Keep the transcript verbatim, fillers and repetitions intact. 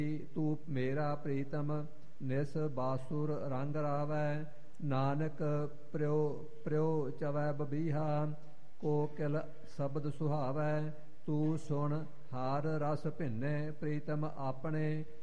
ਤੂੰ ਮੇਰਾ ਪ੍ਰੀਤਮ ਨਿਸ ਬਾਸੁਰ ਰੰਗ ਰਾਵੈ। ਨਾਨਕ ਪ੍ਰਿਉ ਪ੍ਰਿਉ ਚਵੈ ਬਬੀਹਾ ਕੋਕਿਲ ਸ਼ਬਦ ਸੁਹਾਵੈ। ਤੂੰ ਸੁਣ ਹਰ ਰਸ ਭਿੰਨੇ ਪ੍ਰੀਤਮ ਆਪਣੇ